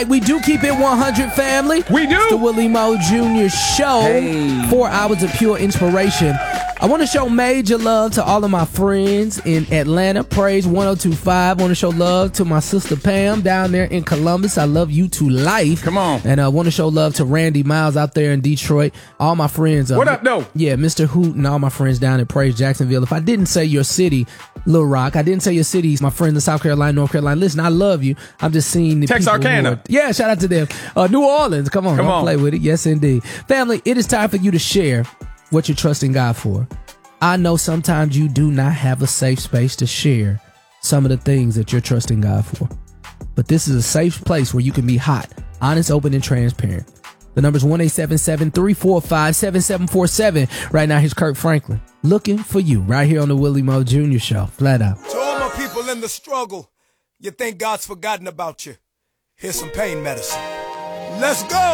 We do keep it 100, family. We do. It's the Willie Mo Jr. Show. Hey. 4 hours of pure inspiration. I want to show major love to all of my friends in Atlanta. Praise 102.5. I want to show love to my sister Pam down there in Columbus. I love you to life. Come on. And I want to show love to Randy Miles out there in Detroit. All my friends. What up, though? Yeah, Mr. Hoot and all my friends down in Praise Jacksonville. If I didn't say your city, Little Rock, I didn't say your cities, my friends in South Carolina, North Carolina. Listen, I love you. I'm just seeing the Texarkana. Yeah, shout out to them. New Orleans, come on, don't play with it. Yes, indeed. Family, it is time for you to share what you're trusting God for. I know sometimes you do not have a safe space to share some of the things that you're trusting God for. But this is a safe place where you can be hot, honest, open, and transparent. The number's 1-877-345-7747. Right now, here's Kirk Franklin looking for you right here on the Willie Mo Jr. Show. Flat out. To all my people in the struggle, you think God's forgotten about you. Here's some pain medicine. Let's go.